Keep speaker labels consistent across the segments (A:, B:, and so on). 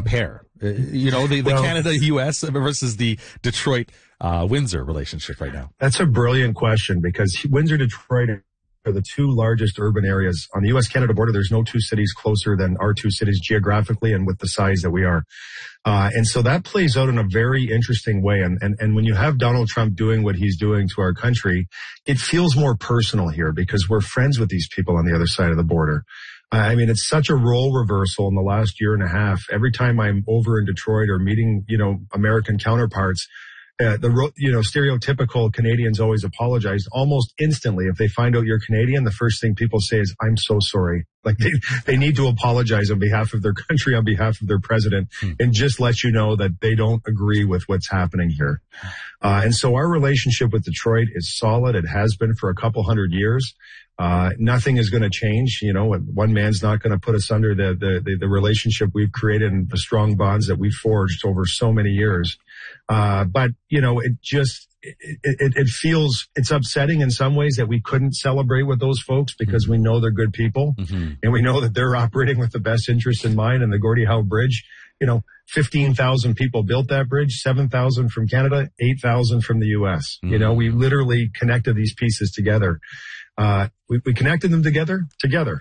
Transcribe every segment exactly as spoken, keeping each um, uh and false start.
A: compare? Uh, you know, the, the well, Canada-U S versus the Detroit-Windsor uh, relationship right now.
B: That's a brilliant question because Windsor-Detroit are the two largest urban areas on the U S Canada border. There's no two cities closer than our two cities geographically and with the size that we are. Uh, and so that plays out in a very interesting way. And, and, and when you have Donald Trump doing what he's doing to our country, it feels more personal here because we're friends with these people on the other side of the border. Uh, I mean, it's such a role reversal in the last year and a half. Every time I'm over in Detroit or meeting, you know, American counterparts, Uh, the, you know, stereotypical Canadians always apologize almost instantly. If they find out you're Canadian, the first thing people say is, I'm so sorry. Like they, they need to apologize on behalf of their country, on behalf of their president, hmm. and just let you know that they don't agree with what's happening here. Uh, and so our relationship with Detroit is solid. It has been for a couple hundred years. Uh, nothing is going to change. You know, one man's not going to put us under the, the, the, the relationship we've created and the strong bonds that we've forged over so many years. Uh, but, you know, it just, it, it, it feels, it's upsetting in some ways that we couldn't celebrate with those folks because we know they're good people mm-hmm. and we know that they're operating with the best interest in mind. And the Gordie Howe Bridge, you know, fifteen thousand people built that bridge, seven thousand from Canada, eight thousand from the U S. Mm-hmm. You know, we literally connected these pieces together. Uh, we, we connected them together, together.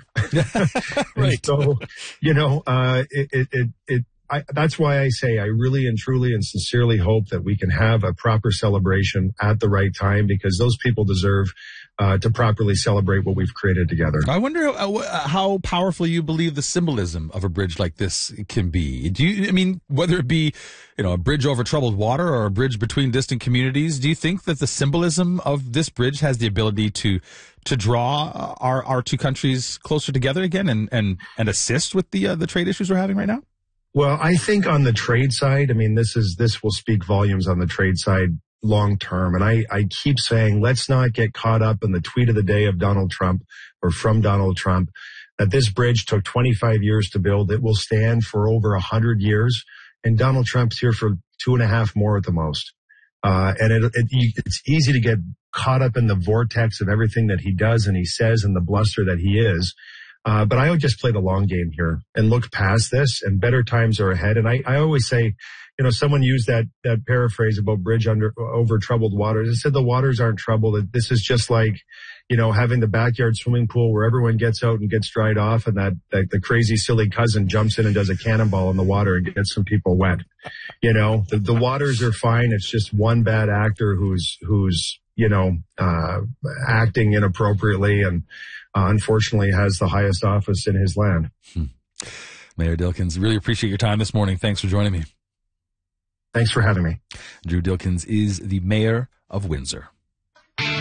B: Right. So, you know, uh, it, it, it, it I, that's why I say I really and truly and sincerely hope that we can have a proper celebration at the right time because those people deserve uh, to properly celebrate what we've created together.
A: I wonder uh, how powerful you believe the symbolism of a bridge like this can be. Do you, I mean, whether it be, you know, a bridge over troubled water or a bridge between distant communities, do you think that the symbolism of this bridge has the ability to to draw our, our two countries closer together again and, and, and assist with the uh, the trade issues we're having right now?
B: Well, I think on the trade side, I mean, this is, this will speak volumes on the trade side long term. And I, I keep saying, let's not get caught up in the tweet of the day of Donald Trump or from Donald Trump that this bridge took twenty-five years to build. It will stand for over a hundred years. And Donald Trump's here for two and a half more at the most. Uh, and it, it, it's easy to get caught up in the vortex of everything that he does and he says and the bluster that he is. Uh, but I would just play the long game here and look past this and better times are ahead. And I, I always say, you know, someone used that, that paraphrase about bridge under, over troubled waters. I said the waters aren't troubled. This is just like, you know, having the backyard swimming pool where everyone gets out and gets dried off and that, that the crazy silly cousin jumps in and does a cannonball in the water and gets some people wet. You know, the, the waters are fine. It's just one bad actor who's, who's, you know, uh, acting inappropriately and, uh, unfortunately has the highest office in his land. Hmm.
A: Mayor Dilkens, really appreciate your time this morning. Thanks for joining me.
B: Thanks for having me.
A: Drew Dilkens is the mayor of Windsor.